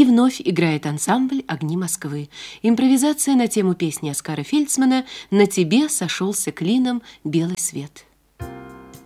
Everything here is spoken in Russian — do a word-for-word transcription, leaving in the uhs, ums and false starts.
вновь играет ансамбль «Огни Москвы». Импровизация на тему песни Оскара Фельдсмана «На тебе сошелся клином белый свет».